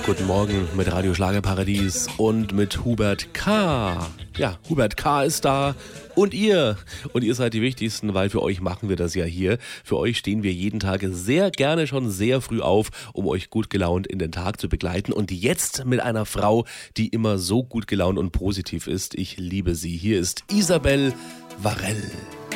Guten Morgen mit Radio Schlagerparadies und mit Hubert K. Ja, Hubert K. ist da und ihr. Und ihr seid die Wichtigsten, weil für euch machen wir das ja hier. Für euch stehen wir jeden Tag sehr gerne schon sehr früh auf, um euch gut gelaunt in den Tag zu begleiten. Und jetzt mit einer Frau, die immer so gut gelaunt und positiv ist. Ich liebe sie. Hier ist Isabel Varell.